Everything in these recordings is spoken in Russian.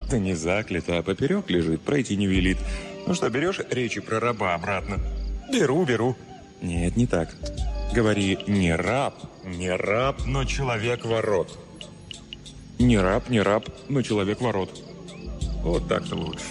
будто не заклято, а поперек лежит, пройти не велит. Ну что, берешь речи про раба обратно? Беру. Нет, не так. Говори, не раб, но человек-ворот. Не раб, но человек-ворот. Вот так-то лучше.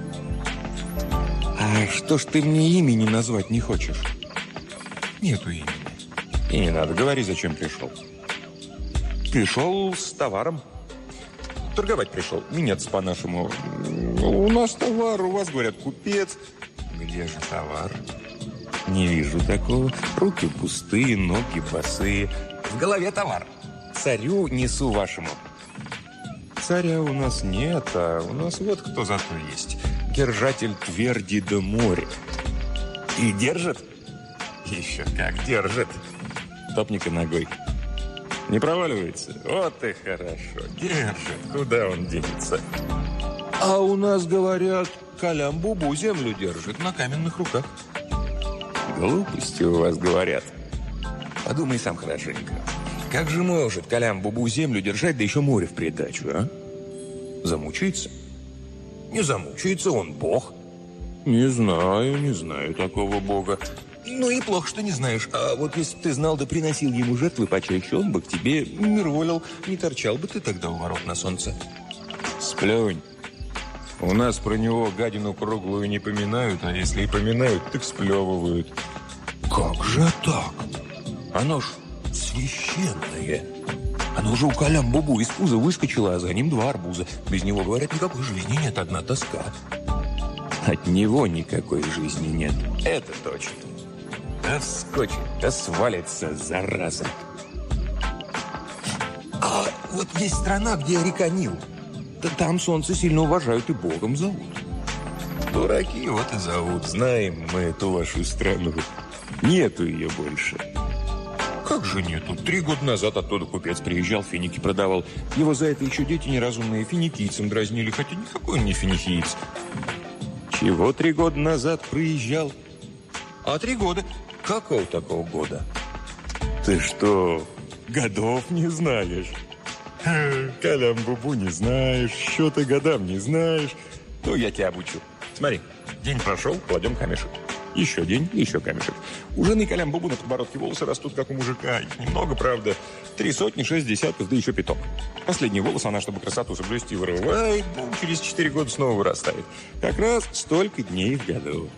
А что ж ты мне имени назвать не хочешь? Нету имени. И не надо, говори, зачем пришел. Пришел с товаром. Торговать пришел. Меняться по-нашему. У нас товар, у вас, говорят, купец. Где же товар? Не вижу такого. Руки пустые, ноги босые. В голове товар. Царю несу вашему. Царя у нас нет, а у нас вот кто зато есть. Держатель тверди да моря. И держит? Еще как держит. Топника ногой. Не проваливается? Вот и хорошо. Держит. Куда он денется? А у нас, говорят, Калям-Бубу землю держит на каменных руках. Глупости у вас говорят. Подумай сам хорошенько. Как же может Калям-Бубу землю держать, да еще море в придачу, а? Замучается? Не замучается, он бог. Не знаю такого бога. Ну и плохо, что не знаешь. А вот если бы ты знал, да приносил ему жертвы почаще, он бы к тебе мирволил. Не торчал бы ты тогда у ворот на солнце. Сплюнь. У нас про него гадину круглую не поминают, а если и поминают, так сплевывают. Как же так? Оно ж священное. Оно же у Калям-Бубу из пуза выскочило, а за ним 2 арбуза. Без него, говорят, никакой жизни нет, одна тоска. От него никакой жизни нет. Это точно. Да вскочит, да свалится, зараза. А вот есть страна, где река Нил. Да там солнце сильно уважают и богом зовут. Дураки вот и зовут. Знаем мы эту вашу страну. Нету ее больше. Как же нету? 3 года назад оттуда купец приезжал, финики продавал. Его за это еще дети неразумные финикийцам дразнили, хотя никакой он не финикиец. Чего 3 года назад приезжал? А 3 года? Какого такого года? Ты что, годов не знаешь? Калям-Бубу не знаешь, счеты годам не знаешь. Ну, я тебя обучу. Смотри, день прошел, кладем камешек. Еще день, еще камешек. У жены Калям-Бубу на подбородке волосы растут, как у мужика. Их немного, правда. 3 сотни, 6 десятков, да еще пяток. Последний волос она, чтобы красоту соблюсти, вырывает, через 4 года снова вырастает. Как раз столько дней в году.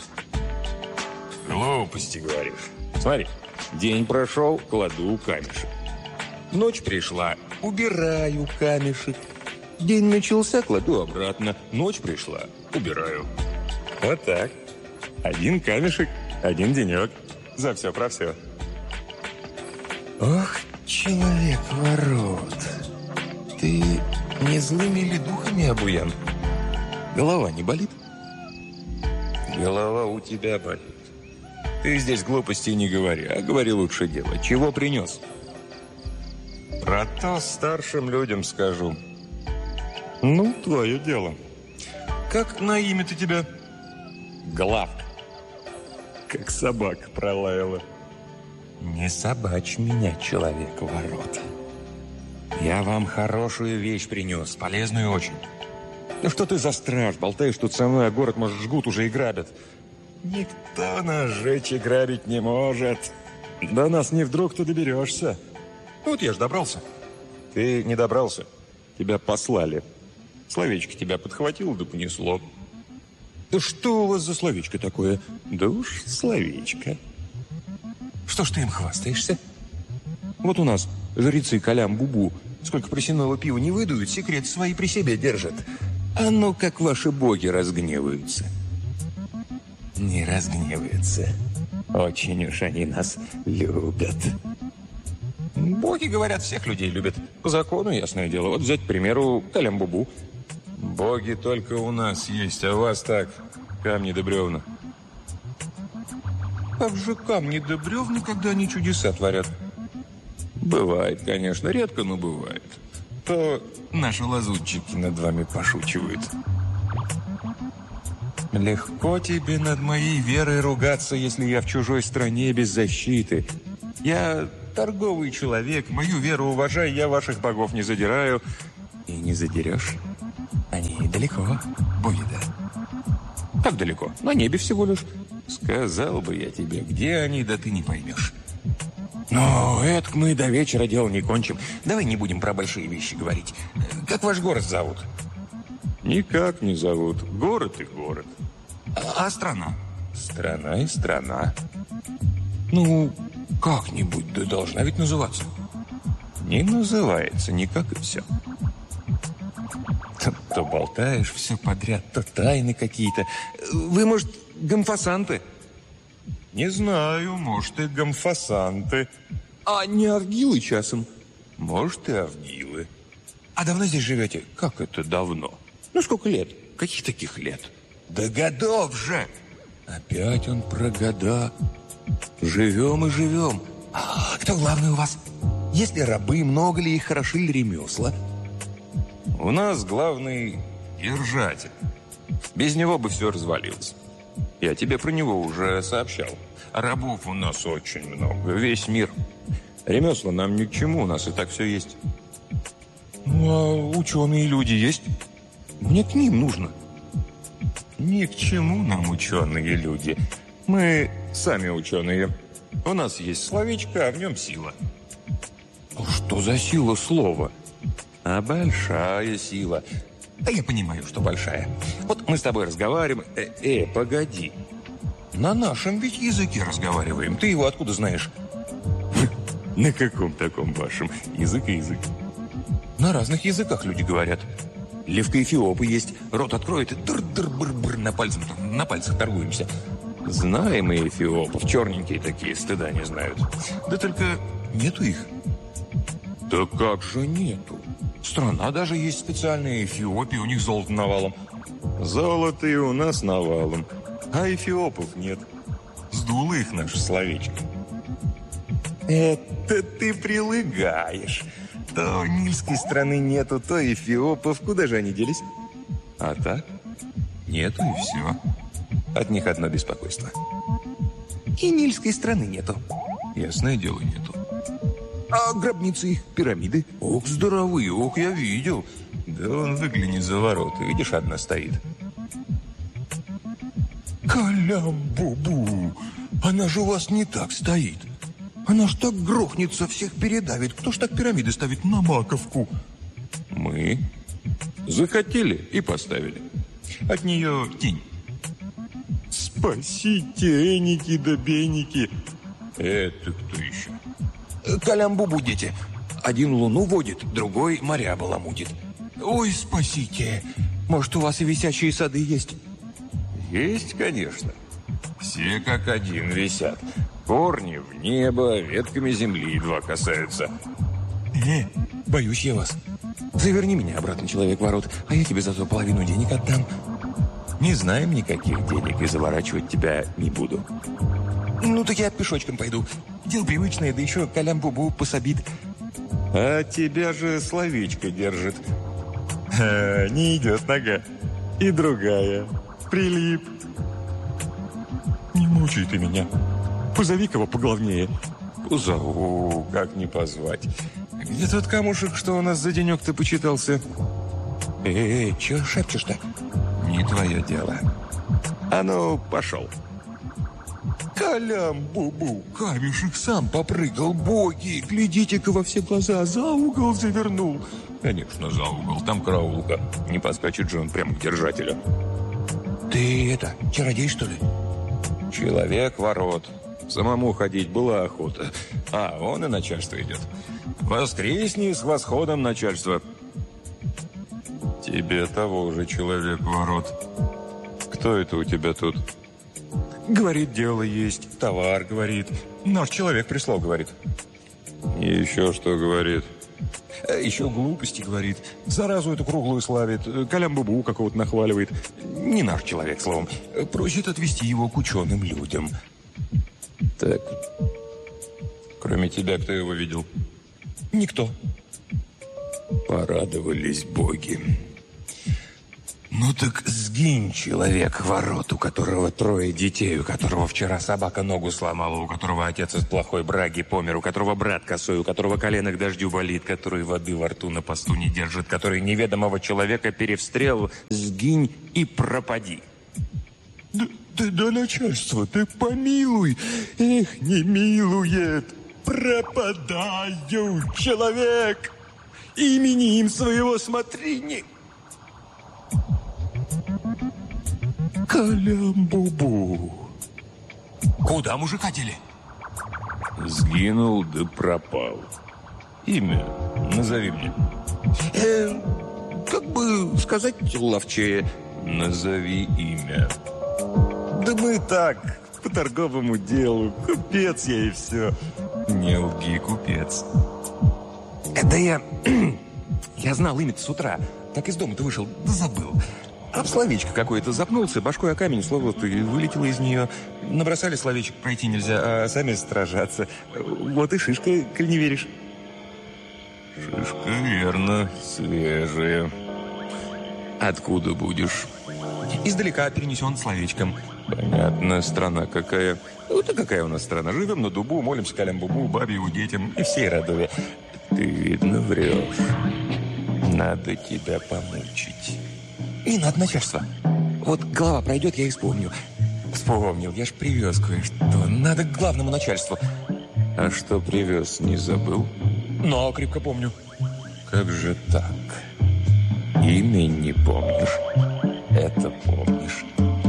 Глупости говоришь. Смотри, день прошел, кладу камешек. Ночь пришла, убираю камешек. День начался, кладу обратно. Ночь пришла, убираю. Вот так. 1 камешек, 1 денек. За все про все. Ох, человек-ворот. Ты не злыми ли духами обуян? Голова не болит? Голова у тебя болит. Ты здесь глупостей не говори, а говори лучше дело. Чего принес? Про то старшим людям скажу. Ну, твое дело. Как на имя-то тебя? Главка. Как собака пролаяла. Не собачь меня, человек-ворот. Я вам хорошую вещь принес, полезную очень. Ну что ты за страж? Болтаешь тут со мной, а город, может, жгут уже и грабят. Никто нас жечь и грабить не может. До нас не вдруг-то доберешься. Вот я ж добрался. Ты не добрался. Тебя послали. Словечко тебя подхватило да понесло. Да что у вас за словечко такое? Да уж словечко. Что ж ты им хвастаешься? Вот у нас жрецы Калям-Бубу сколько просяного пива не выдают, секрет свои при себе держат. А ну, как ваши боги разгневаются. Не разгневаются. Очень уж они нас любят. Боги, говорят, всех людей любят. По закону, ясное дело. Вот взять, к примеру, Калям-Бубу. Боги только у нас есть, а у вас так, камни да бревна. Как же камни да бревна, когда они чудеса творят? Бывает, конечно, редко, но бывает. То наши лазутчики над вами пошучивают. Легко тебе над моей верой ругаться, если я в чужой стране без защиты. Я торговый человек, мою веру уважаю, я ваших богов не задираю. И не задерешь. Они Далеко, боги, да. Как далеко? На небе всего лишь. Сказал бы я тебе, где они, да ты не поймешь. Но это мы до вечера дело не кончим. Давай не будем про большие вещи говорить. Как ваш город зовут? Никак не зовут. Город и город. А страна? Страна и страна. Ну, как-нибудь, да должна ведь называться. Не называется никак, и все. То болтаешь все подряд, то тайны какие-то. Вы, может, гомфасанты? Не знаю, может, и гомфасанты. А не авгилы часом? Может, и авгилы. А давно здесь живете? Как это давно? Ну, сколько лет? Каких таких лет? Да годов же! Опять он про года. Живем и живем. А кто главный у вас? Есть ли рабы, много ли их, хороши ли ремесла? У нас главный держатель. Без него бы все развалилось. Я тебе про него уже сообщал. Рабов у нас очень много, весь мир. Ремесла нам ни к чему, у нас и так все есть. Ну, а ученые люди есть? Мне к ним нужно. Ни к чему нам ученые люди. Мы сами ученые. У нас есть словечко, а в нем сила. Что за сила слова? А большая сила. Да я понимаю, что большая. Вот мы с тобой разговариваем. Погоди. На нашем ведь языке разговариваем. Ты его откуда знаешь? На каком таком вашем? Язык и язык. На разных языках люди говорят. Левкоэфиопы есть. Рот откроет и дыр-дыр-быр-быр на пальцах торгуемся. Знаем мы эфиопов. Черненькие такие, стыда не знают. Да только нету их. Да как же нету? Страна даже есть специальная Эфиопия, у них золото навалом. Золото и у нас навалом. А эфиопов нет. Сдуло их наше словечко. Это ты прилагаешь. То нильской страны нету, то эфиопов. Куда же они делись? А так? Нету и все. От них одно беспокойство. И нильской страны нету. Ясное дело, нету. А гробницы их, пирамиды? Ох, здоровые, ох, я видел. Да он выглянет за ворота, видишь, одна стоит. Калям-бу-бу, она же у вас не так стоит. Она ж так грохнется, всех передавит. Кто ж так пирамиды ставит на маковку? Мы захотели и поставили. От нее тень. Спасите, эники да беники. Это кто еще? Калям-бубу, дети. Один луну водит, другой моря баламутит. Ой, спасите. Может, у вас и висячие сады есть? Есть, конечно. Все как один висят. Корни в небо, ветками земли едва касаются. Боюсь я вас. Заверни меня обратно, человек-ворот, а я тебе зато половину денег отдам. Не знаем никаких денег и заворачивать тебя не буду. Ну, так я пешочком пойду. Дело привычное, да еще калям-бубу пособит. А тебя же словечко держит. Не идет нога. И другая. Прилип. Не мучай ты меня. Позови кого поглавнее. Позову, как не позвать. Где тот камушек, что у нас за денек-то почитался? Чего шепчешь-то? Не твое дело. А ну, пошел. Калям-бубу, камешек сам попрыгал, боги, глядите-ка во все глаза, за угол завернул. Конечно, за угол, там караулка. Не подскочит же он прямо к держателю. Ты это, чародей, что ли? Человек-ворот. Самому ходить была охота. А он и начальство идет. Воскресни с восходом начальства. Тебе того же человек-ворот. Кто это у тебя тут? Говорит, дело есть, товар, говорит. Наш человек прислал, говорит. И еще что говорит? Еще глупости, говорит. Заразу эту круглую славит. Калям-бубу какого-то нахваливает. Не наш человек, словом. Просит отвезти его к ученым людям. Так. Кроме тебя, кто его видел? Никто. Порадовались боги. Ну так с Сгинь, человек, ворот, у которого 3 детей, у которого вчера собака ногу сломала, у которого отец из плохой браги помер, у которого брат косой, у которого колено к дождю болит, который воды во рту на посту не держит, который неведомого человека перевстрел. Сгинь и пропади. Да, начальство, ты помилуй. Эх, не милует. Пропадаю, человек. Имени им своего смотри, не... Калямбубу. Куда мужика дели? Сгинул да пропал. Имя назови мне. Как бы сказать ловчее. Назови имя. Да мы так, по торговому делу. Купец я и все. Не лги, купец. Да я знал имя-то с утра. Так из дома-то вышел, да забыл. Об словечко какое-то запнулся, башкой о камень, слово-то вылетело из нее. Набросали словечек, пройти нельзя, а сами стражатся. Вот и шишка, коль не веришь. Шишка, верно, свежая. Откуда будешь? Издалека перенесен словечком. Понятно, страна какая. Вот и какая у нас страна. Живем на дубу, молимся Калямбубу, бабе его детям и всей родове. Ты, видно, врешь. Надо тебя помучить. Не надо, начальство. Вот голова пройдет, я исполню. Вспомнил, я ж привез кое-что. Надо к главному начальству. А что привез, не забыл? Но крепко помню. Как же так? Имя не помнишь? Это помнишь.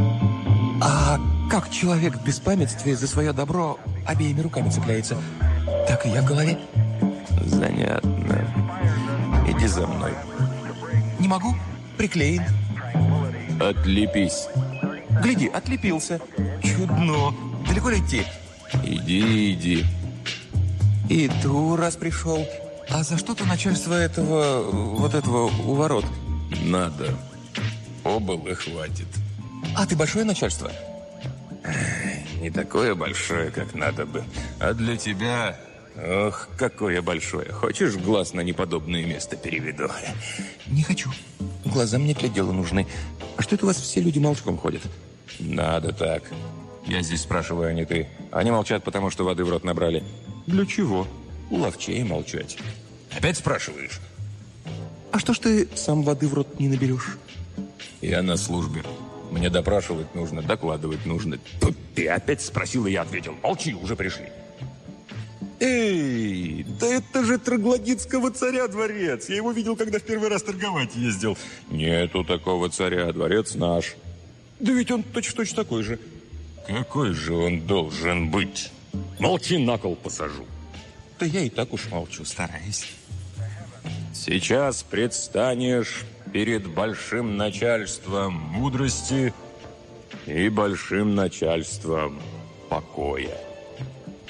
А как человек в беспамятстве за свое добро обеими руками цепляется? Так и я в голове. Занятно. Иди за мной. Не могу. Приклеен. Отлепись. Гляди, отлепился. Чудно. Далеко ли идти? Иди. Иду, раз пришел. А за что-то начальство этого у ворот? Надо. Обалы хватит. А ты большое начальство? Не такое большое, как надо бы. А для тебя... Ох, какое большое. Хочешь, глаз на неподобное место переведу? Не хочу. Глаза мне для дела нужны. А что это у вас все люди молчком ходят? Надо так. Я здесь спрашиваю, а не ты. Они молчат, потому что воды в рот набрали. Для чего? Ловчее молчать. Опять спрашиваешь? А что ж ты сам воды в рот не наберешь? Я на службе. Мне допрашивать нужно, докладывать нужно. Тут ты опять спросил, и я ответил. Молчи, уже пришли. Эй, да это же троглодитского царя дворец. Я его видел, когда в первый раз торговать ездил. Нету такого царя, дворец наш. Да ведь он точно такой же. Какой же он должен быть? Молчи, на кол посажу. Да я и так уж молчу, стараюсь. Сейчас предстанешь перед большим начальством мудрости и большим начальством покоя.